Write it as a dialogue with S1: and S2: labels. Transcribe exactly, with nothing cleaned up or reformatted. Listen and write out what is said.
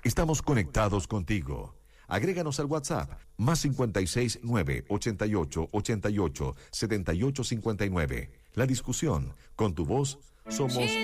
S1: Estamos conectados contigo. Agréganos al WhatsApp más cincuenta y seis nueve ochenta y ocho ochenta y ocho setenta y ocho cincuenta y nueve. La discusión, con tu voz, somos